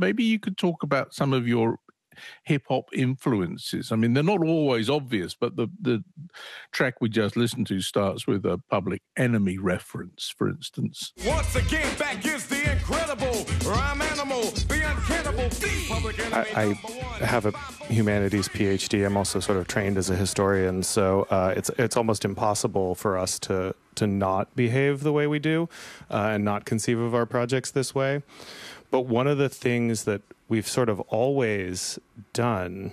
maybe you could talk about some of your hip-hop influences. I mean, they're not always obvious, but the track we just listened to starts with a Public Enemy reference, for instance. Once again, back is the incredible rhyme animal, the uncannibal thief. I have a humanities PhD. I'm also sort of trained as a historian, so it's almost impossible for us to not behave the way we do and not conceive of our projects this way. But one of the things that we've sort of always done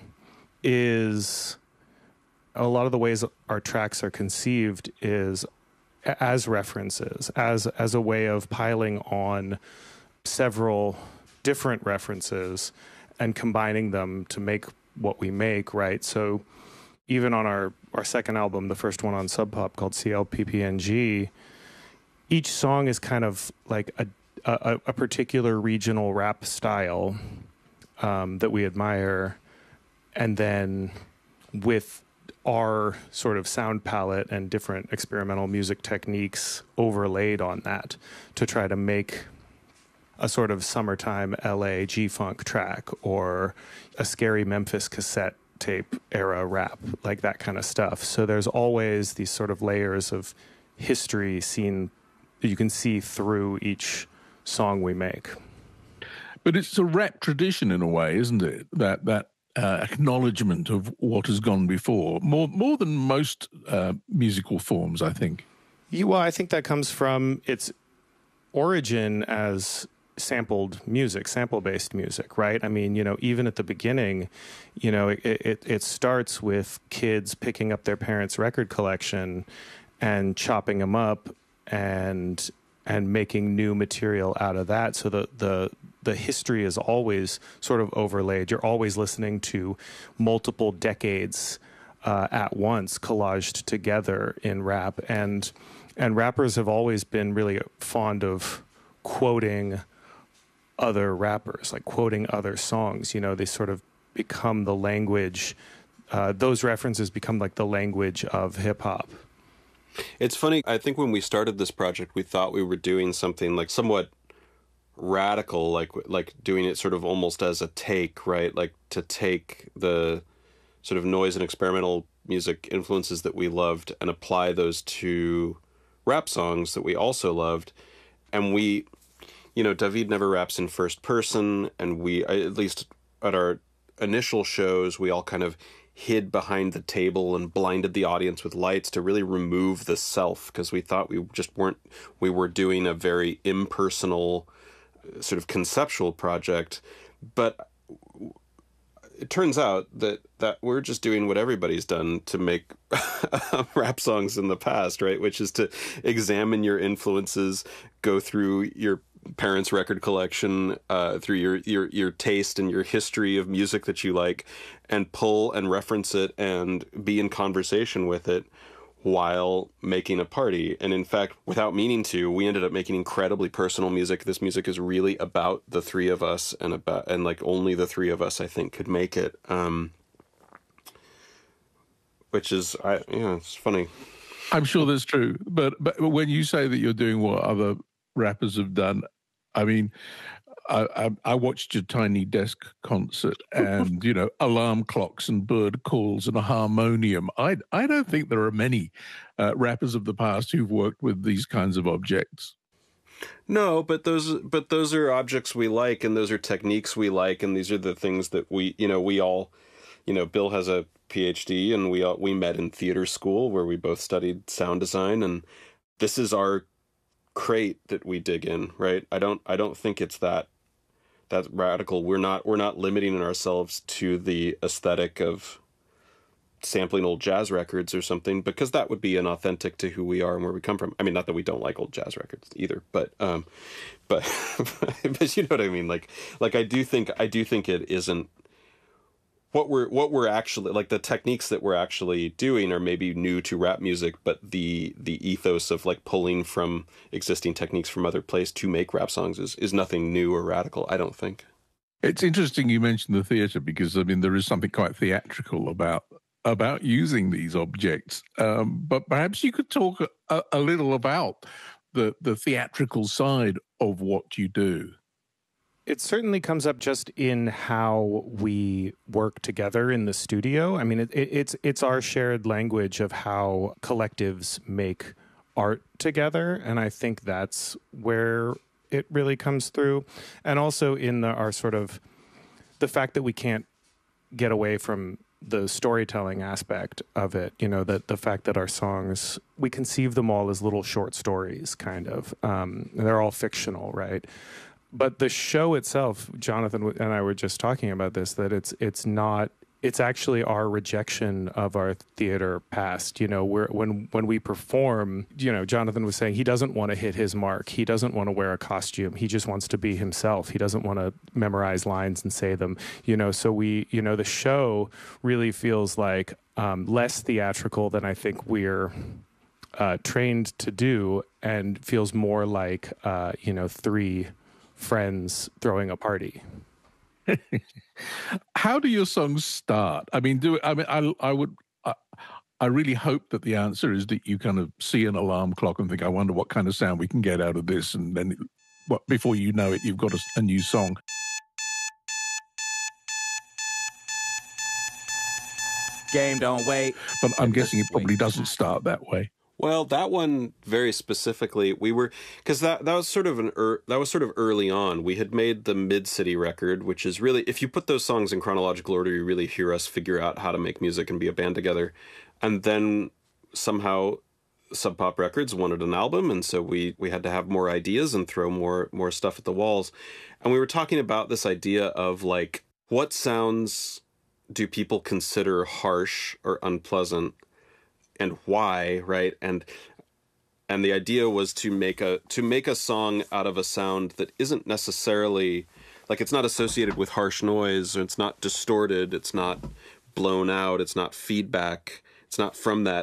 is a lot of the ways our tracks are conceived is as references, as a way of piling on several different references and combining them to make what we make, right? So even on our second album, the first one on Sub Pop called CLPPNG, each song is kind of like a particular regional rap style that we admire, and then with our sort of sound palette and different experimental music techniques overlaid on that to try to make a sort of summertime LA G-funk track or a scary Memphis cassette tape era rap, like that kind of stuff. So there's always these sort of layers of history seen that you can see through each song we make. But it's a rap tradition in a way, isn't it? That acknowledgement of what has gone before, more than most musical forms, I think. Well, I think that comes from its origin as sampled music, sample-based music, right? I mean, even at the beginning, it starts with kids picking up their parents' record collection and chopping them up and making new material out of that. So the history is always sort of overlaid. You're always listening to multiple decades at once collaged together in rap. And rappers have always been really fond of quoting other rappers, like quoting other songs. They sort of become the language. Those references become like the language of hip hop. It's funny, I think when we started this project, we thought we were doing something like somewhat radical, like doing it sort of almost as a take, right? Like to take the sort of noise and experimental music influences that we loved and apply those to rap songs that we also loved. And we, David never raps in first person, and we, at least at our initial shows, we all kind of hid behind the table and blinded the audience with lights to really remove the self, because we thought we were doing a very impersonal sort of conceptual project. But it turns out that we're just doing what everybody's done to make rap songs in the past, right? Which is to examine your influences, go through your parents' record collection, through your taste and your history of music that you like, and pull and reference it and be in conversation with it while making a party. And in fact, without meaning to, we ended up making incredibly personal music. This music is really about the three of us, and like only the three of us, I think, could make it. Which is, it's funny. I'm sure that's true. But when you say that you're doing what other rappers have done, I mean, I watched your Tiny Desk concert and, alarm clocks and bird calls and a harmonium. I don't think there are many rappers of the past who've worked with these kinds of objects. No, but those are objects we like, and those are techniques we like, and these are the things that we all, Bill has a PhD, and we met in theater school where we both studied sound design, and this is our crate that we dig in, right? I don't think it's that radical. We're not limiting ourselves to the aesthetic of sampling old jazz records or something, because that would be inauthentic to who we are and where we come from. I mean, not that we don't like old jazz records either, but but you know what I mean? Like I do think it isn't what we're actually, like, the techniques that we're actually doing are maybe new to rap music, but the ethos of like pulling from existing techniques from other places to make rap songs is nothing new or radical, I don't think. It's interesting you mentioned the theatre, because I mean there is something quite theatrical about using these objects. But perhaps you could talk a little about the theatrical side of what you do. It certainly comes up just in how we work together in the studio. I mean, it's our shared language of how collectives make art together, and I think that's where it really comes through. And also in our sort of the fact that we can't get away from the storytelling aspect of it, you know, that the fact that our songs, we conceive them all as little short stories, kind of. They're all fictional, right? But the show itself, Jonathan and I were just talking about this, that it's actually our rejection of our theater past. You know, when we perform, you know, Jonathan was saying he doesn't want to hit his mark. He doesn't want to wear a costume. He just wants to be himself. He doesn't want to memorize lines and say them, you know, so the show really feels like less theatrical than I think we're trained to do, and feels more like, you know, three friends throwing a party. How do your songs start? I mean, I really hope that the answer is that you kind of see an alarm clock and think, I wonder what kind of sound we can get out of this, and then before you know it, you've got a new song. Game don't wait. But I'm guessing it probably doesn't start that way. Well, that one very specifically, because that was sort of early on. We had made the Mid-City record, which is really, if you put those songs in chronological order, you really hear us figure out how to make music and be a band together. And then somehow Sub Pop Records wanted an album, and so we had to have more ideas and throw more stuff at the walls. And we were talking about this idea of like, what sounds do people consider harsh or unpleasant? And why, right? And the idea was to make a song out of a sound that isn't necessarily, like, it's not associated with harsh noise, or it's not distorted, it's not blown out, it's not feedback, it's not from that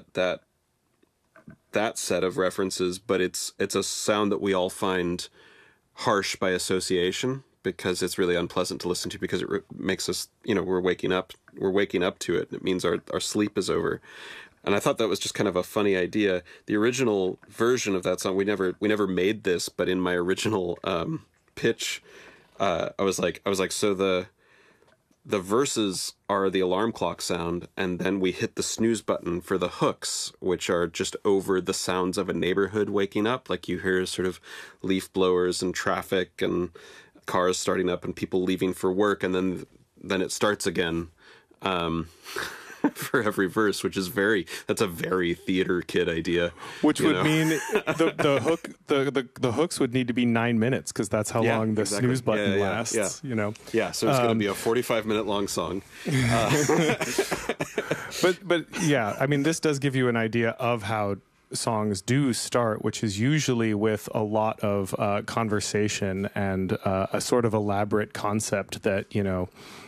set of references, but it's a sound that we all find harsh by association, because it's really unpleasant to listen to, because it makes us, you know, we're waking up to it. It means our sleep is over. And I thought that was just kind of a funny idea. The original version of that song, we never made this, but in my original pitch, I was like, so the verses are the alarm clock sound, and then we hit the snooze button for the hooks, which are just over the sounds of a neighborhood waking up. Like, you hear sort of leaf blowers and traffic and cars starting up and people leaving for work, and then it starts again. For every verse, that's a very theater kid idea. Which would mean the hooks would need to be 9 minutes, because that's how long the snooze button lasts. Yeah. You know. Yeah, so it's going to be a 45-minute long song. But yeah, I mean, this does give you an idea of how songs do start, which is usually with a lot of conversation and a sort of elaborate concept that, you know,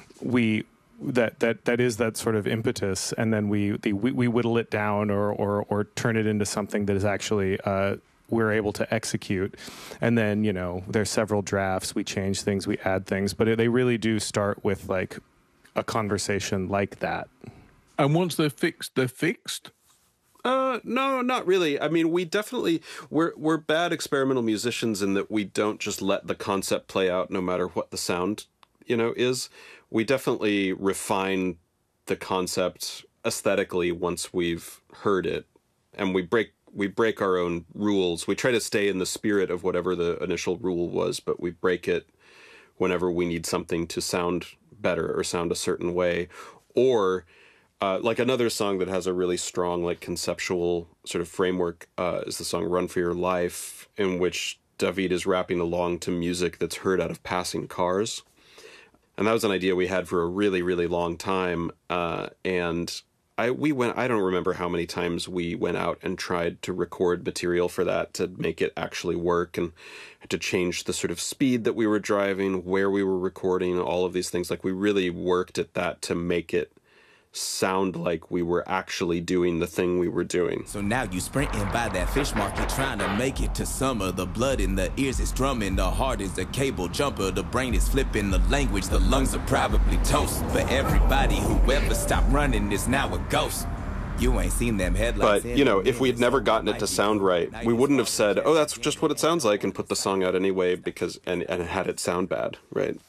that is that sort of impetus, and then we whittle it down or turn it into something that is actually we're able to execute. And then, you know, there's several drafts, we change things, we add things, but they really do start with like a conversation like that. And once they're fixed, they're fixed? No, not really. I mean, we're bad experimental musicians in that we don't just let the concept play out no matter what the sound, you know, is. We definitely refine the concept aesthetically once we've heard it, and we break our own rules. We try to stay in the spirit of whatever the initial rule was, but we break it whenever we need something to sound better or sound a certain way. Or like another song that has a really strong like conceptual sort of framework is the song Run For Your Life, in which David is rapping along to music that's heard out of passing cars. And that was an idea we had for a really, really long time. And I don't remember how many times we went out and tried to record material for that to make it actually work, and to change the sort of speed that we were driving, where we were recording, all of these things. Like, we really worked at that to make it sound like we were actually doing the thing we were doing. So now you sprinting by that fish market, trying to make it to summer. The blood in the ears is drumming, the heart is a cable jumper, the brain is flipping the language, the lungs are probably toast. But everybody who ever stopped running is now a ghost. You ain't seen them headlights. But, you know, if we had never gotten it to sound right, we wouldn't have said, oh, that's just what it sounds like, and put the song out anyway because and had it sound bad, right?